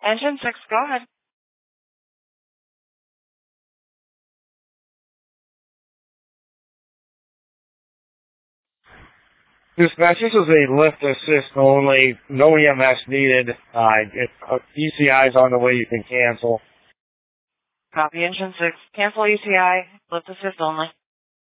Engine 6, go ahead. Dispatch, this is a lift assist only, no EMS needed. If ECI is on the way, you can cancel. Copy, Engine 6. Cancel ECI, lift assist only.